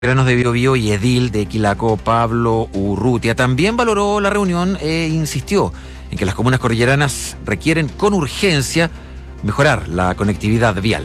Granos de Biobío y edil de Quilaco, Pablo Urrutia, también valoró la reunión e insistió en que las comunas cordilleranas requieren con urgencia mejorar la conectividad vial.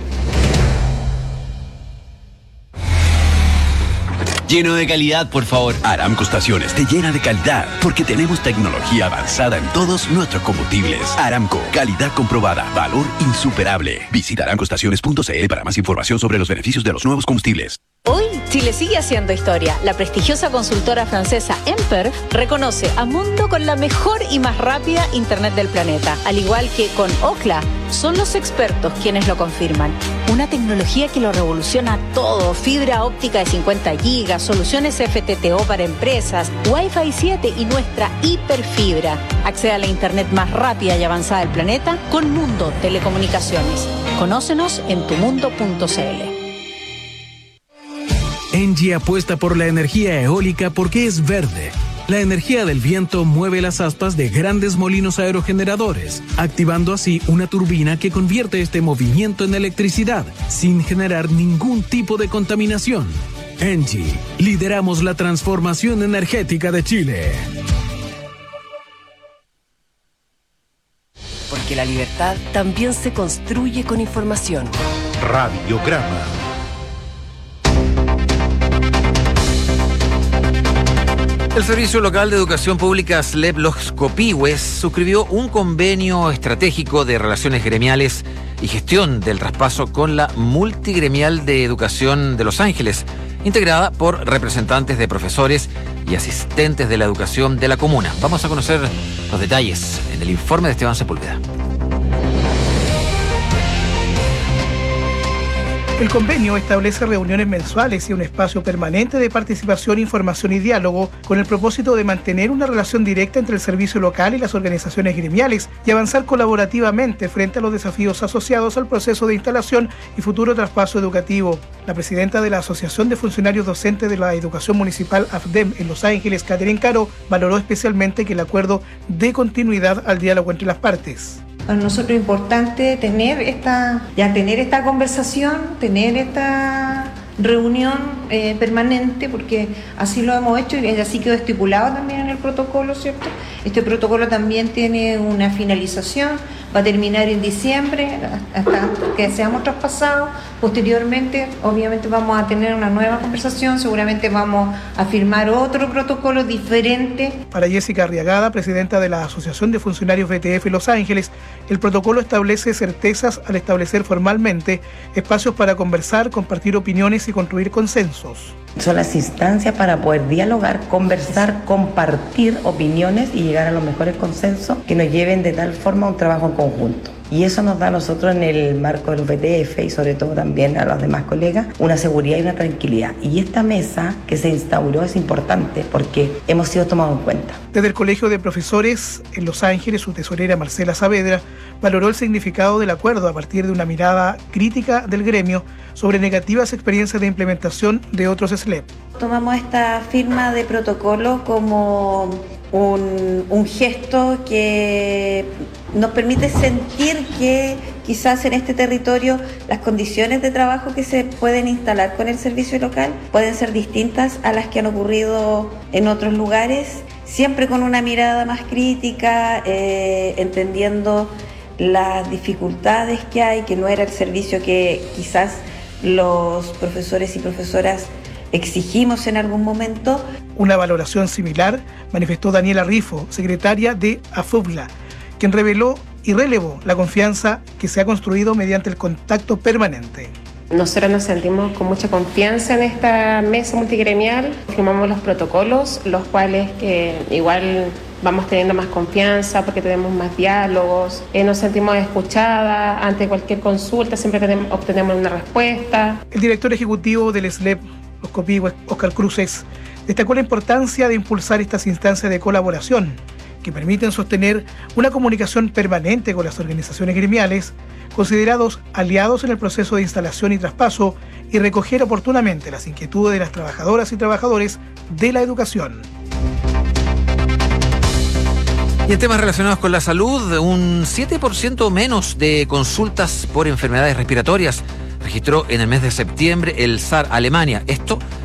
Lleno de calidad, por favor. Aramco Estaciones te llena de calidad porque tenemos tecnología avanzada en todos nuestros combustibles. Aramco, calidad comprobada, valor insuperable. Visita aramcoestaciones.cl para más información sobre los beneficios de los nuevos combustibles. Hoy, Chile sigue haciendo historia. La prestigiosa consultora francesa Emper reconoce a Mundo con la mejor y más rápida Internet del planeta. Al igual que con Ookla, son los expertos quienes lo confirman. Una tecnología que lo revoluciona todo. Fibra óptica de 50 gigas, soluciones FTTO para empresas, Wi-Fi 7 y nuestra hiperfibra. Accede a la Internet más rápida y avanzada del planeta con Mundo Telecomunicaciones. Conócenos en tumundo.cl. Engie apuesta por la energía eólica porque es verde. La energía del viento mueve las aspas de grandes molinos aerogeneradores, activando así una turbina que convierte este movimiento en electricidad, sin generar ningún tipo de contaminación. Engie, lideramos la transformación energética de Chile. Porque la libertad también se construye con información. Radiograma. El Servicio Local de Educación Pública SLEP Los Copihues suscribió un convenio estratégico de relaciones gremiales y gestión del traspaso con la Multigremial de Educación de Los Ángeles, integrada por representantes de profesores y asistentes de la educación de la comuna. Vamos a conocer los detalles en el informe de Esteban Sepúlveda. El convenio establece reuniones mensuales y un espacio permanente de participación, información y diálogo con el propósito de mantener una relación directa entre el servicio local y las organizaciones gremiales y avanzar colaborativamente frente a los desafíos asociados al proceso de instalación y futuro traspaso educativo. La presidenta de la Asociación de Funcionarios Docentes de la Educación Municipal AFDEM en Los Ángeles, Catherine Caro, valoró especialmente que el acuerdo dé continuidad al diálogo entre las partes. Para nosotros es importante tener esta conversación, tener esta reunión permanente, porque así lo hemos hecho y así quedó estipulado también en el protocolo, ¿cierto? Este protocolo también tiene una finalización, va a terminar en diciembre, hasta que seamos traspasados. Posteriormente, obviamente, vamos a tener una nueva conversación, seguramente vamos a firmar otro protocolo diferente. Para Jessica Arriagada, presidenta de la Asociación de Funcionarios BTF Los Ángeles, el protocolo establece certezas al establecer formalmente espacios para conversar, compartir opiniones y construir consensos. Son las instancias para poder dialogar, conversar, compartir opiniones y llegar a los mejores consensos que nos lleven de tal forma a un trabajo en conjunto. Y eso nos da a nosotros en el marco de los BTF y sobre todo también a los demás colegas una seguridad y una tranquilidad. Y esta mesa que se instauró es importante porque hemos sido tomados en cuenta. Desde el Colegio de Profesores en Los Ángeles, su tesorera Marcela Saavedra valoró el significado del acuerdo a partir de una mirada crítica del gremio sobre negativas experiencias de implementación de otros SLEP. Tomamos esta firma de protocolo como un gesto que nos permite sentir que quizás en este territorio las condiciones de trabajo que se pueden instalar con el servicio local pueden ser distintas a las que han ocurrido en otros lugares, siempre con una mirada más crítica, entendiendo las dificultades que hay, que no era el servicio que quizás los profesores y profesoras exigimos en algún momento. Una valoración similar manifestó Daniela Rifo, secretaria de AFUBLA, quien reveló y relevó la confianza que se ha construido mediante el contacto permanente. Nosotros nos sentimos con mucha confianza en esta mesa multigremial, firmamos los protocolos, los cuales que igual vamos teniendo más confianza porque tenemos más diálogos, nos sentimos escuchadas ante cualquier consulta, siempre obtenemos una respuesta. El director ejecutivo del SLEP Los Copihues, Óscar Cruces, destacó la importancia de impulsar estas instancias de colaboración que permiten sostener una comunicación permanente con las organizaciones gremiales, considerados aliados en el proceso de instalación y traspaso, y recoger oportunamente las inquietudes de las trabajadoras y trabajadores de la educación. Y en temas relacionados con la salud, un 7% menos de consultas por enfermedades respiratorias registró en el mes de septiembre el SAR Alemania. Esto